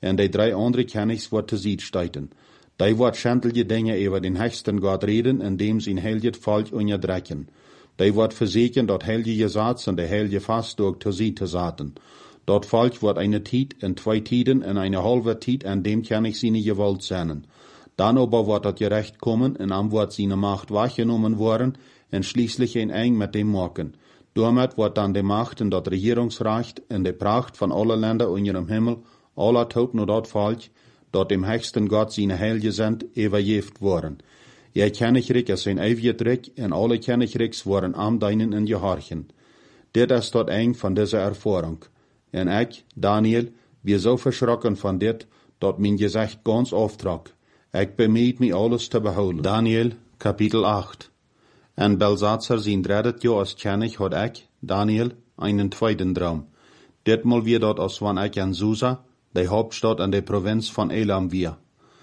en die 3 andere Königs wordt te ziet stijten. Die wordt schandelijke dingen over den höchsten Gott reden, indem sie een heilig volk onderdrukken. Die wordt verzekeren dat heilige Satz en de heilige vast door te ziet te zaten. Dat volk wordt eine tijd en 2 tijden en eine halve tijd en dem König seine Gewalt zijn. Dan aber wordt dat gerecht komen en am wordt seine Macht weggenommen worden en schließlich een eng met dem maken. Damit wordt dan de Macht en dat Regierungsrecht en de Pracht van alle Länder onder dem Himmel, aller Toten und dat Volk, dat dem höchsten Gott seine heilige sind, übergeben worden. Ihr Königreich ist ein ewiges Reich en alle Königreichs worden am deinen in gehorchen. Dit is dat eng van deze ervaring. En ik, Daniel, ben zo verschrokken van dit, dat mijn gezicht ganz aftrok. Ik bemied me alles te behouden. Daniel, kapitel 8. En Belsatzer zijn 3. jaar als König had ik, Daniel, einen tweeden droom. Ditmal weer dat als wanneer ik in Susa, de Hauptstadt in de provincie van Elam weer.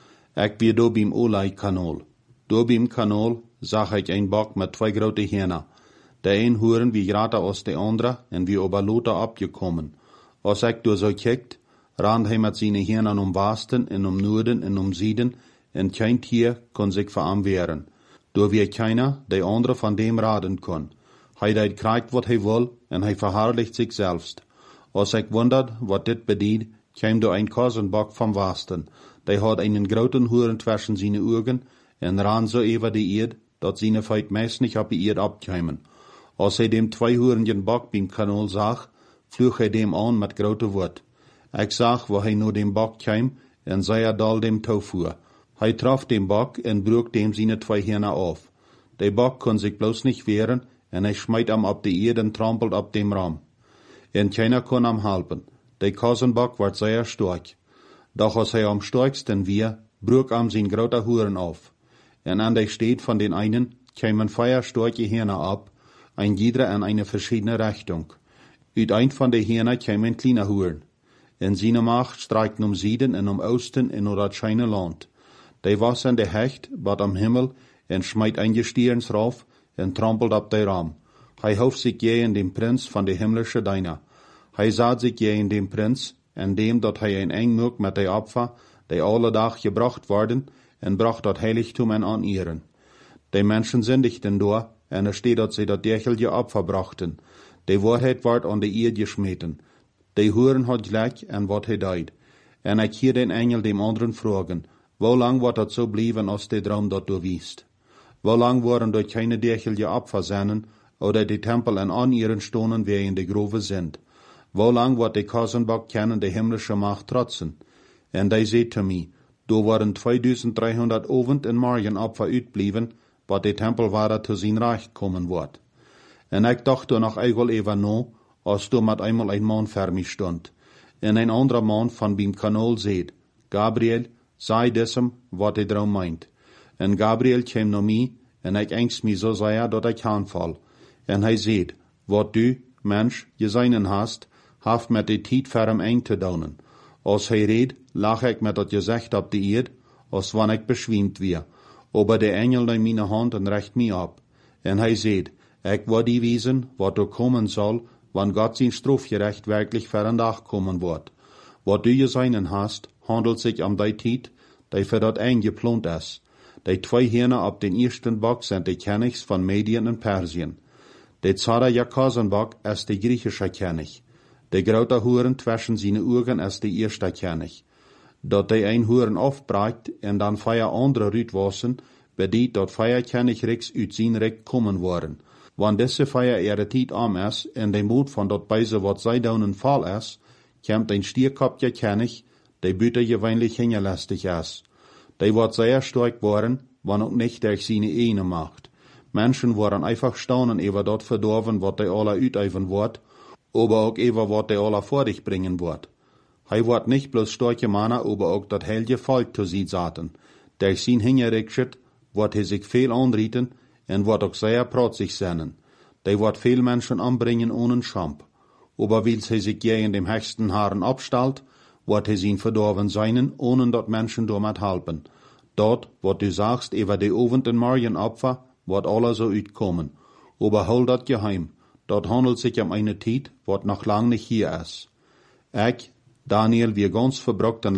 Ik weer door beim Olai-Kanal. Door beim Kanal zag ik een bok met 2 grote henen. De een horen wie grater als de andere en wie over Lothar abgekommen. Als ik door zo kijkt, rand hij met zijn henen Westen en Noorden en Zuiden en kein Tier kon zich voor hem wehren. Door wie keiner de andere van dem raden kon. Hij deed krijgt wat hij wil en hij verherrlicht zich selbst. Als ik wonderd wat dit bedient, kwam door een Kosenbok vom Westen. Die had einen groten hoeren tussen zijn ogen en ran zo over de eerd, dat zijn feit meest niet op de eerd abkwamen. Als hij dem 2 hoerigen Bok beim Kanal zag, vloog hij dem aan met grote woord. Ik zag, wo hij naar dem Bok kwam, en zei dal dem toevoer. Hij trof dem Bok en broek dem zijn 2 henen af. De Bok kon zich bloos niet wehren, en hij smijt hem op de eerd en trampelt op dem Raum. En keiner kon hem helpen. De Kosenbok werd zeer sterk. Doch als hij am sterksten weer, broek hem zijn grote hoeren af. En aan de steed van den einen kwamen 4 sterke henen ab, ein jeder in eine verschiedene Richtung. Uit een van de henen kwam een kleine hoeren. En zijn macht strijkte Zuiden en Oosten en dat scheine land. Die was in de hecht, wat am Himmel, en smijt een gestierens rauf, en trampelt op de Raum. Hij hoofd zich je in dem Prins van de himmlische Deiner. Hij zat zich je in dem Prins, en dem dat hij een eng moek met de Opfer, die alle dag gebracht worden, en bracht dat heiligtum en aan ihren. Die Menschen sündigten door, en er steht dat sie dat dergelijke Opfer brachten. De waarheid wordt aan de eerd gesmeten. De hoeren had gelijk en wat hij deed. En ik hier den Engel dem anderen vragen, hoe lang wordt dat zo blijven als de droom dat doorwiest? Hoe lang worden dat keine dergelijke Opfer zijn, oder de Tempel en aan ihren stonen wie in de grove sind? Hoe lang wordt de Kosenbok kennen de himmlische Macht trotzen? En die zei te mij, door worden 2300 Abend- en Morgenopfer uitblijven, wat de Tempel waar te zijn recht komen wordt. En ik dacht er nog eigenlijk even na, als toen met eenmaal een man voor mij stond. En een andere man van beim Kanal zei, Gabriel, zei diesem, wat de droom meint. En Gabriel kwam naar mij, en ik angst mij zo zeer, dat ik aanval. En hij zei, wat du, mens, gezien hast, haft met de tijd voor hem eng te doen. Als hij reed, lag ik met dat gezicht op de eerd, als wanneer ik beschwimd weer. Aber de engel neemt mijn hand en recht mij op. En hij zei, ik wil die wezen, wat er komen zal, wanneer God zijn strafgerecht werkelijk voor een dag komen wordt. Wat du gezien hast, handelt zich om die tijd, die voor dat eng geplant is. Die 2 henen op den eersten bok zijn de Königs van Medien en Persien. De Zara Kosenbok is de griechische König. De grote hoeren tussen zijn ogen is de eerste König. Dat die een hoeren afbraakt en dan 4 andere uitwassen, bedient dat 4 Königreichs uit zijn rijk komen worden. Wanneer deze 4 ihre tijd am is en de moed van dat bijze wat zij doen een val is, komt een stierkopje König, die buiten gewöhnlich hingelastig is. Die wordt zeer sterk worden, wanneer ook niet durch seine ene macht. Menschen worden einfach staunen über dat verdorven wat die alle uiteven wordt, aber ook über wat die alle vor dich bringen wordt. Hij wordt niet bloos sterke Männer, aber ook dat heilige Volk zu sie zaten. Durch sein Hingerichtschitt wordt hij zich veel aanrieten en wordt ook zeer protzig zijn. Die wordt veel Menschen anbringen ohne Schamp. Aber weil hij zich je in dem höchsten Haaren abstalt, wordt hij zijn verdorven zijn, ohne dat Menschen damit helpen. Dat, wat du sagst über die Abend- en Morgenopfer, wordt alle so uitkomen. Aber hol dat geheim. Dat handelt sich um eine Tijd, wat nog lang nicht hier is. Ik, Daniel, wir ganz verbrocht